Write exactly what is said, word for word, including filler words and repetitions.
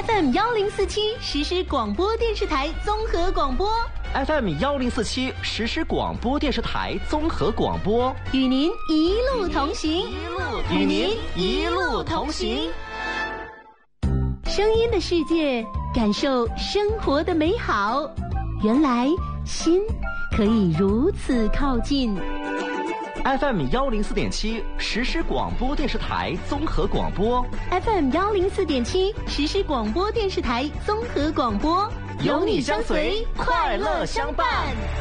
F M 幺零四七实时广播电视台综合广播 F M 幺零四七实时广播电视台综合广播， 与您一路同行， 与您一路同行。 声音的世界，感受生活的美好。原来心可以如此靠近。 F M 幺零四点七实时广播电视台综合广播 ，F M 幺零四点七实时广播电视台综合广播， 有你相随，快乐相伴。